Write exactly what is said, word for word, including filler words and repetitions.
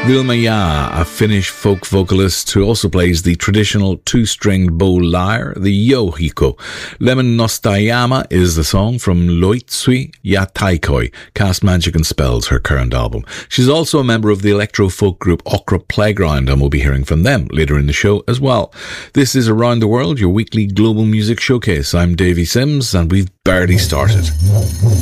Vilma Ja, a Finnish folk vocalist who also plays the traditional two-stringed bow lyre, the yohiko. Lemon Nostayama is the song from Loitsui ja Taikoi, Cast Magic and Spells, her current album. She's also a member of the electro-folk group Okra Playground, and we'll be hearing from them later in the show as well. This is Around the World, your weekly global music showcase. I'm Davey Sims, and we've barely started.